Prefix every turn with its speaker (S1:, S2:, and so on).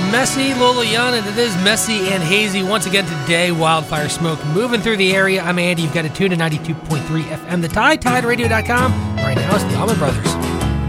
S1: Messy, Lola Young, and it is messy and hazy once again today. Wildfire smoke moving through the area. I'm Andy. You've got to tune to 92.3 FM, the Tide, TideRadio.com. Right now, it's the Allman Brothers.